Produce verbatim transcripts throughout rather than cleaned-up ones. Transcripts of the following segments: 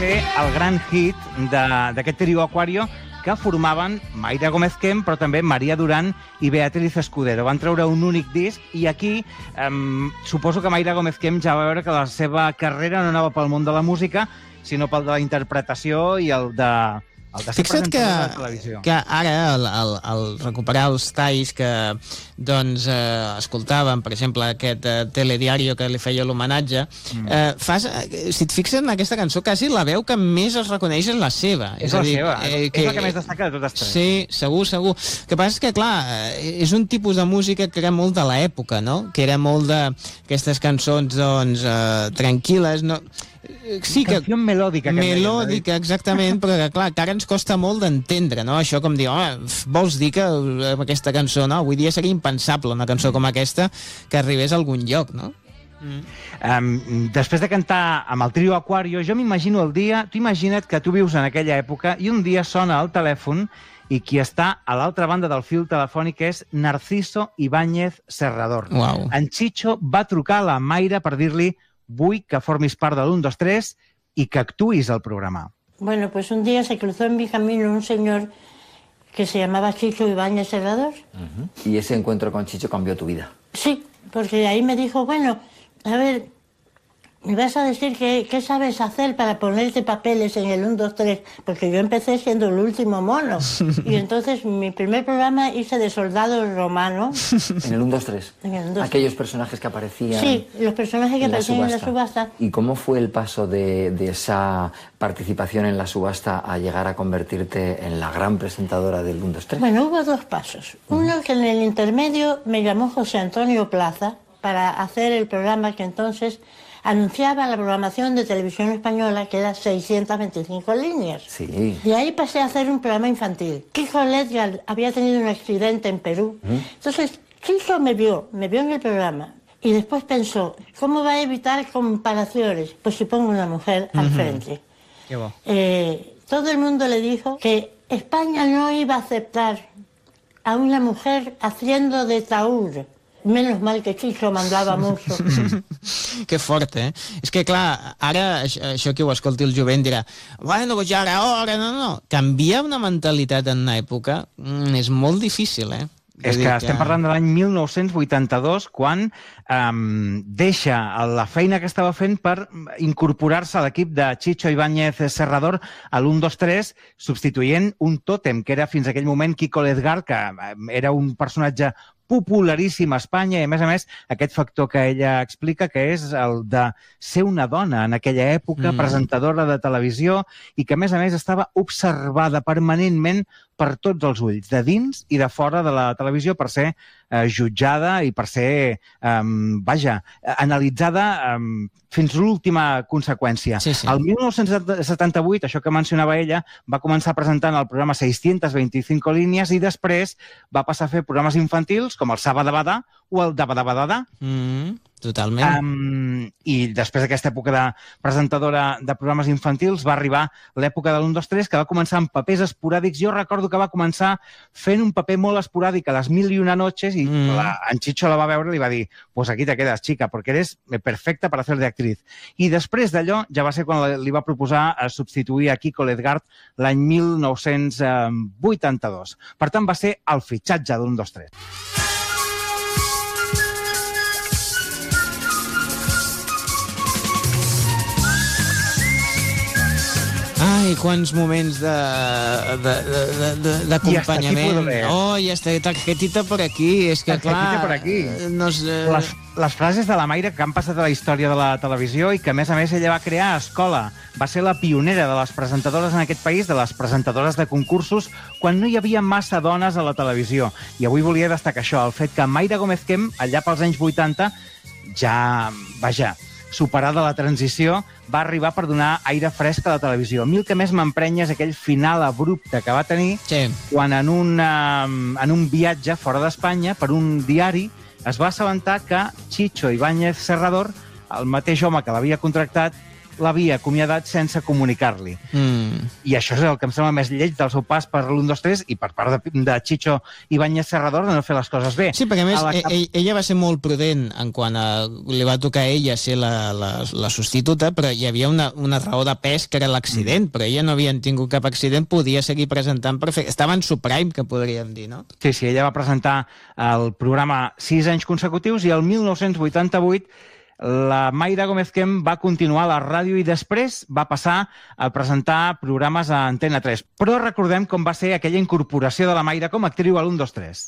El gran hit d'aquest trio Aquario que formaven Mayra Gómez Kemp, però també Maria Duran i Beatriz Escudero. Van treure un únic disc i aquí eh, suposo que Mayra Gómez Kemp ja va veure que la seva carrera no anava pel món de la música, sinó pel de la interpretació i el de... Fixa't que, que ara el, el, el recuperar els talls que doncs, eh, escoltàvem, per exemple, aquest eh, telediario que li feia l'homenatge, mm. eh, fas, eh, si et fixes en aquesta cançó, quasi la veu que més es reconeix és la seva. És, és la dir, seva, eh, que, és la que més destaca de totes tres. Sí, segur, segur. El que passa és que, clar, eh, és un tipus de música que era molt de l'època, no? Que era molt d'aquestes cançons, doncs, eh, tranquil·les, no? Sí, que... Canció melòdica. Que melòdica, exactament, però que, clar, que ara ens costa molt d'entendre, no? Això com dir, home, vols dir que amb aquesta cançó, no? Avui dia seria impensable una cançó com aquesta que arribés a algun lloc, no? Mm. Um, després de cantar amb el trio Aquario, jo m'imagino el dia, tu imagina't que tu vius en aquella època i un dia sona el telèfon i qui està a l'altra banda del fil telefònic és Narciso Ibáñez Serrador. Wow. En Chicho va trucar a la Mayra per dir-li vull que formis part de l'u, dos, tres i que actuïs al programa. Bueno, pues un día se cruzó en mi camino un señor que se llamaba Chicho Ibáñez Serrador. Uh-huh. ¿Y ese encuentro con Chicho cambió tu vida? Sí, porque ahí me dijo, bueno, a ver, me vas a decir qué, qué sabes hacer para ponerte papeles en el uno, dos, tres, porque yo empecé siendo el último mono. Y entonces mi primer programa hice de soldado romano. ¿En el uno, dos, tres? En el uno, dos, Aquellos personajes que aparecían. Sí, los personajes que aparecían en la subasta. ¿Y cómo fue el paso de, de esa participación en la subasta a llegar a convertirte en la gran presentadora del uno, dos, tres? Bueno, hubo dos pasos. Uno, uh-huh. que en el intermedio me llamó José Antonio Plaza para hacer el programa que entonces anunciaba la programación de televisión española, que era seiscientas veinticinco líneas. Sí. Y ahí pasé a hacer un programa infantil. Kiko Ledgar había tenido un accidente en Perú. ¿Mm? Entonces, Kiko me vio, me vio en el programa. Y después pensó, ¿cómo va a evitar comparaciones? Pues si pongo una mujer al frente. Qué bueno. Eh, todo el mundo le dijo que España no iba a aceptar a una mujer haciendo de taur. Menos mal que Chicho mandava mucho. Que fort, eh? És que, clar, ara, això que ho escolti el jovent dirà, bueno, pues ja era hora, no, no. Canviar una mentalitat en una època mm, és molt difícil, eh? És que estem parlant de l'any mil nou-cents vuitanta-dos, quan um, deixa la feina que estava fent per incorporar-se a l'equip de Chicho Ibáñez Serrador a l'u, dos, tres, substituint un tòtem, que era fins aquell moment Kiko Ledgar, que era un personatge popularíssim a Espanya i, a més a més, aquest factor que ella explica, que és el de ser una dona en aquella època, mm. presentadora de televisió, i que, a més a més, estava observada permanentment per tots els ulls, de dins i de fora de la televisió, per ser eh, jutjada i per ser, eh, vaja, analitzada eh, fins l'última conseqüència. Sí, sí. El mil nou-cents setanta-vuit, això que mencionava ella, va començar presentant el programa seiscientas veinticinco línies i després va passar a fer programes infantils com el Sabadabadà o el Dabadabadà. Mm, totalment. Um, I després d'aquesta època de presentadora de programes infantils va arribar l'època de l'u, dos, tres, que va començar amb papers esporàdics. Jo recordo que va començar fent un paper molt esporàdic a les mil i una noches i mm. la, en Chicho la va veure i li va dir, pues aquí te quedas, chica, porque eres perfecta para hacer de actriz. I després d'allò ja va ser quan li va proposar a substituir a Kiko Ledgar l'any mil nou-cents vuitanta-dos. Per tant, va ser el fitxatge d'un, dos, tres. Ai, quants moments d'acompanyament. Oh, i esta tarjetita por aquí. És que, clar... por aquí. No és, eh... les, les frases de la Mayra que han passat a la història de la televisió i que, a més a més, ella va crear a escola. Va ser la pionera de les presentadores en aquest país, de les presentadores de concursos, quan no hi havia massa dones a la televisió. I avui volia destacar això, el fet que Mayra Gómez Kemp, allà pels anys vuitanta, ja, vaja, superada la transició, va arribar per donar aire fresc a la televisió. A mi el que més m'emprenya és aquell final abrupte que va tenir sí. quan en un, uh, en un viatge fora d'Espanya, per un diari, es va assabentar que Chicho Ibáñez Serrador, el mateix home que l'havia contractat, l'havia acomiadat sense comunicar-li. Mm. I això és el que em sembla més lleig del seu pas per l'u dos tres i per part de, de Chicho Ibáñez Serrador de no fer les coses bé. Sí, perquè a més a la... ell, ella va ser molt prudent en quant a... li va tocar a ella ser la, la, la substituta, però hi havia una, una raó de pes que era l'accident, mm. però ella no havia tingut cap accident, podia seguir presentant perfecte. Estava en su prime, que podríem dir, no? Sí, sí, ella va presentar el programa sis anys consecutius i el mil nou-cents vuitanta-vuit la Mayra Gómez Kem va continuar a la ràdio i després va passar a presentar programes a Antena tres. Però recordem com va ser aquella incorporació de la Mayra com a actriu a l'u dos tres.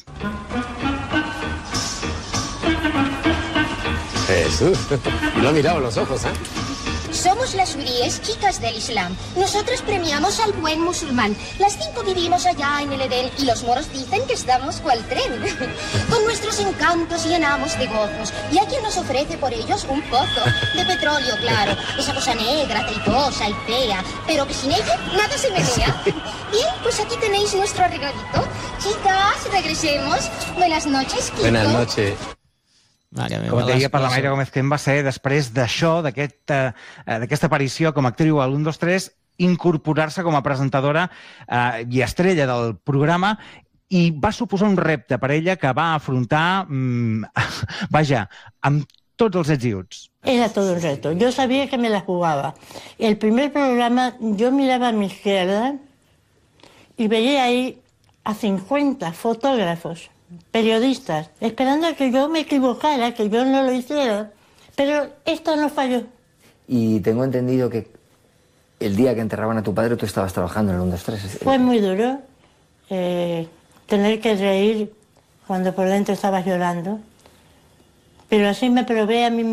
Jesús, no ha mirado los ojos, ¿eh? Somos las huríes, chicas del Islam. Nosotras premiamos al buen musulmán. Las cinco vivimos allá en el Edén y los moros dicen que estamos cual tren. Con nuestros encantos llenamos de gozos. Y hay quien nos ofrece por ellos un pozo. De petróleo, claro. Esa cosa negra, aceitosa y fea. Pero que sin ella nada se menea. Bien, pues aquí tenéis nuestro regalito. Chicas, regresemos. Buenas noches, Kiko. Buenas noches. Mare Com et deia, per la Mayra Gómez Kem va ser després d'això, d'aquesta aquest, aparició com a actriu a l'u dos tres, incorporar-se com a presentadora eh, i estrella del programa, i va suposar un repte per ella que va afrontar, mmm, vaja, amb tots els ets i uts. Era todo un reto. Yo sabía que me la jugaba. El primer programa, yo miraba a mi izquierda y veía ahí a cincuenta fotógrafos, periodistas, esperando a que yo me equivocara, que yo no lo hiciera, pero esto no falló. Y tengo entendido que el día que enterraban a tu padre tú estabas trabajando en el uno dos tres. Fue muy duro eh, tener que reír cuando por dentro estaba llorando, pero así me probé a mí misma.